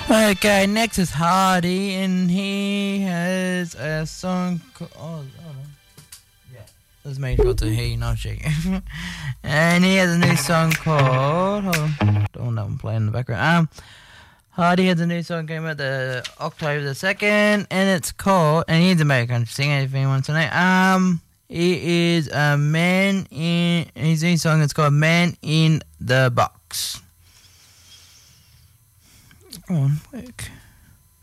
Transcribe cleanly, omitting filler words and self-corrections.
Okay, next is Hardy, and he has a song called. Oh, hold on. Yeah. Let's make sure to hear you, not shaking. And he has a new song called. Hold on. Don't want that one playing in the background. Hardy has a new song came out the October the 2nd, and it's called. And he's American. Sing it if anyone tonight. He is a man in. His new song is called "Man in the Box." Come on, quick.